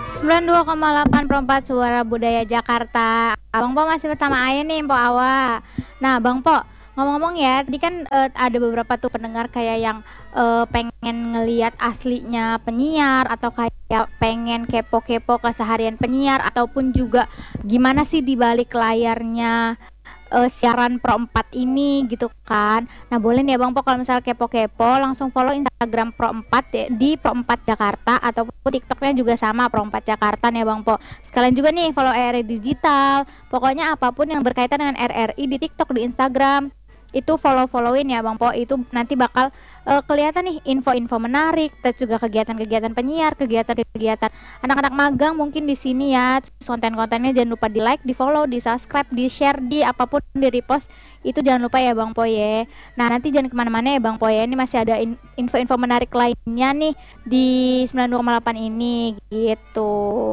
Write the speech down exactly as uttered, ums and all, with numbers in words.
sembilan puluh dua koma delapan Perempat Suara Budaya Jakarta. Abang Po masih bersama Aya nih, Po Awa. Nah, Bang Po, ngomong-ngomong ya, tadi kan eh, ada beberapa tuh pendengar kayak yang eh, pengen ngeliat aslinya penyiar atau kayak pengen kepo-kepo keseharian penyiar ataupun juga gimana sih di balik layarnya eh, siaran Pro empat ini gitu kan. Nah, boleh nih ya Bang Po kalau misalnya kepo-kepo langsung follow Instagram Pro empat ya, di Pro empat Jakarta ataupun TikToknya juga sama Pro empat Jakarta nih ya Bang Po. Sekalian juga nih follow R R I Digital. Pokoknya apapun yang berkaitan dengan R R I di TikTok, di Instagram itu follow-followin ya Bang Po. Itu nanti bakal eh, kelihatan nih info-info menarik, terus juga kegiatan-kegiatan penyiar, kegiatan-kegiatan anak-anak magang mungkin di sini ya. Terus konten-kontennya jangan lupa di like, di follow, di subscribe, di share, di apapun di repost itu jangan lupa ya Bang Po ya. Nah nanti jangan kemana-mana ya Bang Po ya. Ini masih ada in- info-info menarik lainnya nih di sembilan puluh dua koma delapan ini gitu.